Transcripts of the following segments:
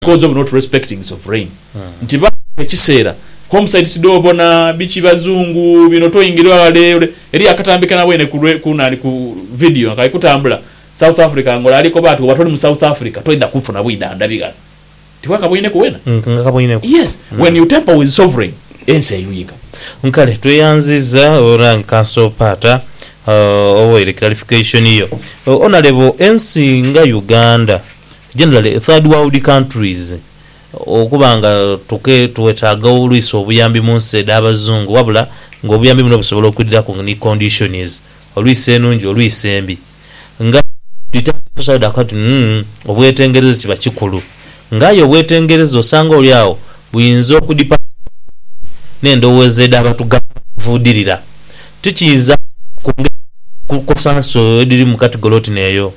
because of not respecting sovereign. Nti ba ekiseera homicide sidobona bichi bazungu bino toyingirwa wale eri akatambika na wene ku video ngai kutambula South Africa ngola aliko batu batoli mu South Africa toida kufuna bwida ndabiga tiwaka bwine kuwena ngakabwine yes when you tamper with sovereign ense yuika nkale tuyanziza orang council pata ile clarification hiyo honorable ensi nga Uganda generally third world countries okubanga tuwetaga oluiso obuyambi munsi d'abazungu wabula ng'obuyambi buno busobola okuddira ku ni conditions oluiso enungi oluiso embi nga litashada akati obwetengereza kiba kikulu ngayo obwetengereza osanga oli awo buyinza okudipa n'endowooza d'abatugavudirira tikiyinza kusanso ediri mu kategoroti neyo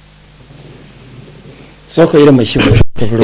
soko ile mashimu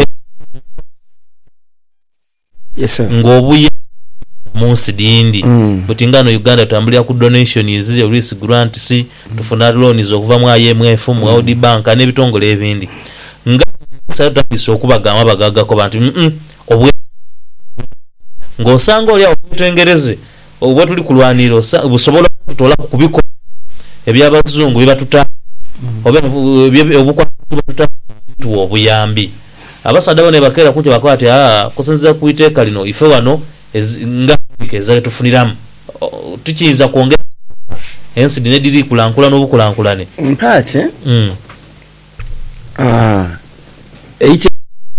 yes sir ngobuye munsi dindi butingano Uganda tambulya ku donations risk grants tufuna loans okuva mu IMF mu World Bank n'ebitongole ebindi nga sayitabiso okubagamba bagaga ko bantu obwe ngosanga oli obutengereze obwo tuli kulwaniro busobola kutola kubiko ebyabazungu bibatuta obukwatuta tuwo obuyambi abasada bone bakera kunje bakwati kusinza kuiteeka lino ife wano nga keza tufuniramu tukiza kuongera ensi dinediri kulankula n'obukulankulane mpate eite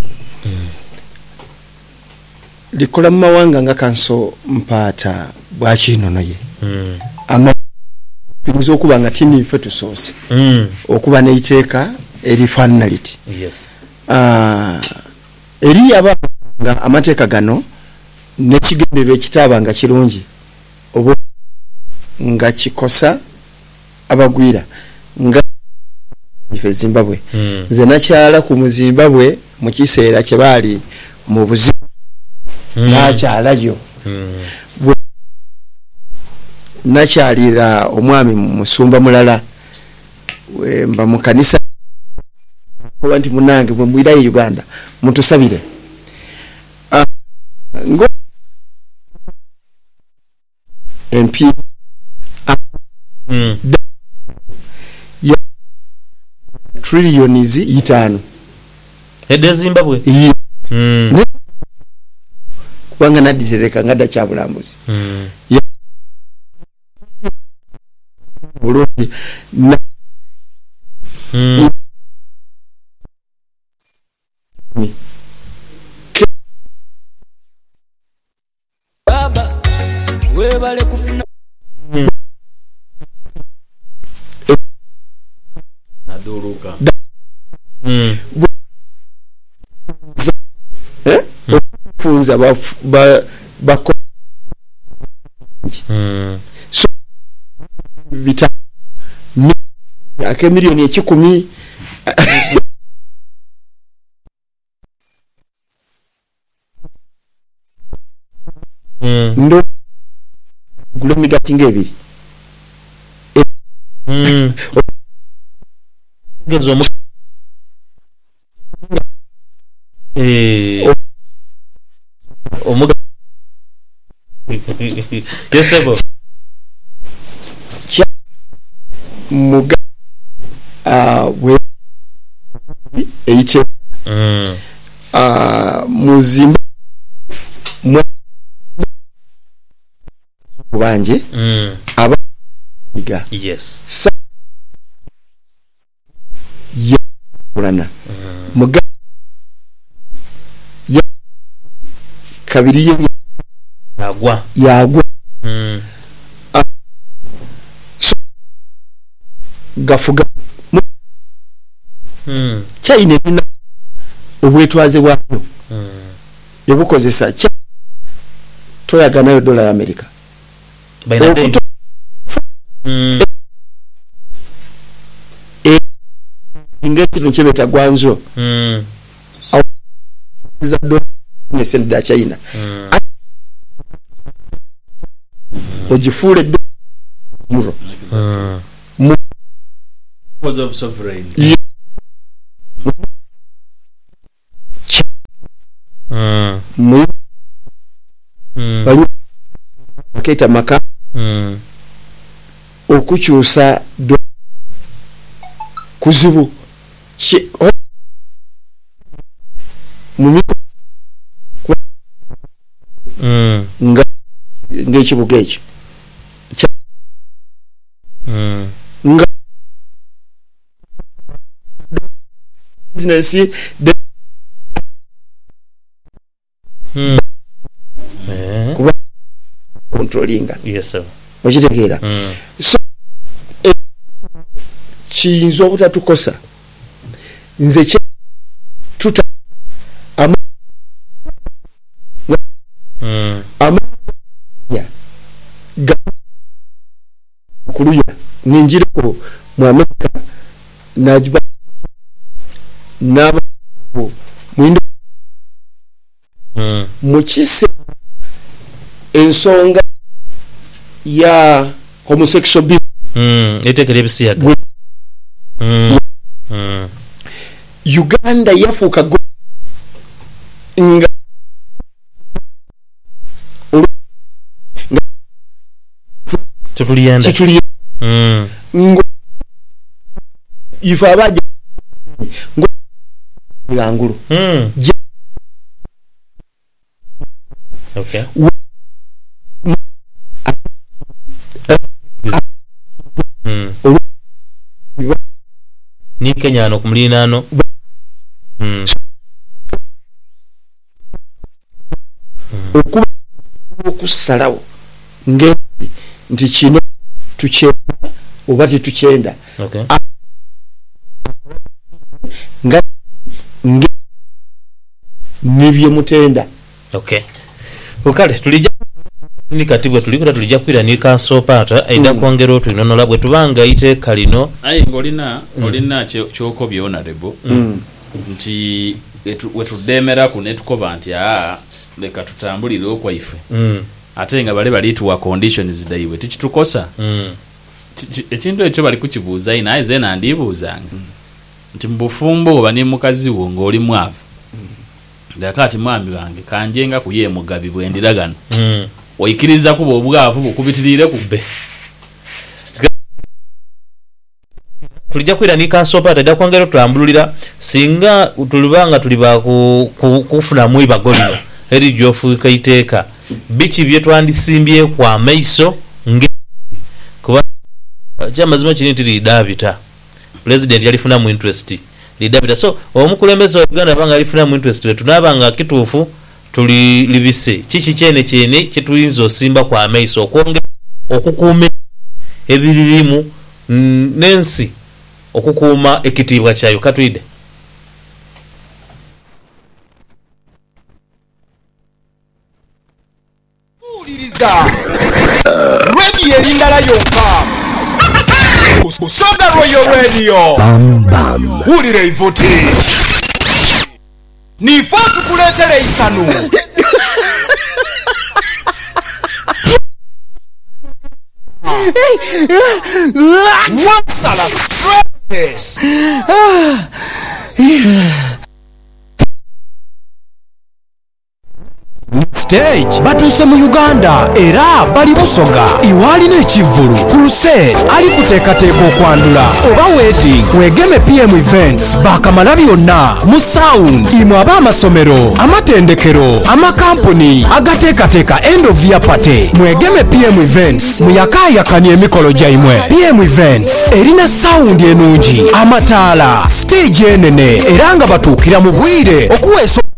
likola mawanga nga kanso mpata bwakino noye ama bimuzo okuba nga tini ife tusose okuba neiteeka eri finality yes eri abanga amateeka gano nekigendero ekitaba nga kirungi obo nga kikosa abagwira nga ife Zimbabwe nze nakyala ku Zimbabwe mu kiseera kye bali mu buzibu nakyalayo nakyalira omwami musumba mulala mba mu kanisa wanti munange mwira Uganda mutusabire ngo MP ya trillions itano ede Zimbabwe kubanga naditereka ngada kya bulambuzi Burundi baba webale kufuna naduruka funza ba so vita ake milioni 10 ndo gulomida tingebi gezo mo omuga yesebo muga we eite muzimba banje aba iga yes ya urana muga ya kabiri ye yagwa gafuga China bina obwetwaze bwayo yabukozesa toyaga nayo dola ya America baina ingeti nchebeta gwanzo za dola ne senda China ojifule euro because of sovereign bali keta maka okukyusa kuzibu nga ng'ekibuga ekyo nga business kuba controllinga okitegeera so kiyinza obutatukosa nze tuta kuluya ninjireko mu Amerika najiba nabo mwindo mukise ensonga ya homosexual bill etekere bisiyaga Uganda yafuka nga tutuliyanda ngo ifa abaje ngo ngangulu okay ni Kenya no kumlinano okusalawo ngezi nti kino tukyenda oba tetukyenda okay nga nibye mutenda okay ukale tulija ni katibwe tulikuta tulija kwira ni kansopata aida kwongera otunonola bwe tubanga ite kalino ayi ngolina kyoko byona rebo nti wetudemera ku netukoba nti leka tutambulire okwaife ate nga bali tuwa conditions daiwe tikitukosa ekintu ekyo bali kukibuuza ina ayi zena ndibuuzanga nti mbufumbo oba ni mukazi wo ng'oli mwavu ndakati mwami wange kanjenga kuye mugabi bwendiragano oyikiriza kuba obwavu bukubitirire kubbe tulija kwira ni kansopata da kwongera tutambulira singa tulubanga tuliba kufuna mu ibagolino eri jofuika iteeka bichi bye twandisimbye kwa maiso nge kuba chamazima kini tiri Davita president yalifuna mu interest lidabita so omukulembeza wa Uganda banga alifuna mu interest wetu nabanga kituufu tuli libise chichi chene kituyinzo simba kwa maiso okwonge okukume ebiririmu nensi okukuma ekitibwa kyayo katwide uliriza ready erindala yonka Usonga Royal Radio ulire ivoti nifo tukuletere isanu Wansala stress stage batuse mu Uganda era bali Busoga iwali n'ekivulu crusade ali kuteekateeka okwandula oba wedding wegeme PM events bakamala byonna mu sound imwe ab'amasomero amatendekero amakampuni agateekateeka end of year party mwegeme PM events muyakaayakani emikolo gyaimwe PM events erina sound enungi amataala stage enene era nga batuukira mu bwire okuweesa